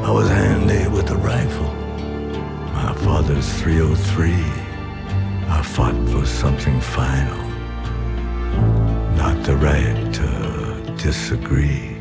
I was handy with a rifle, my father's 303. I fought for something final, not the right to disagree.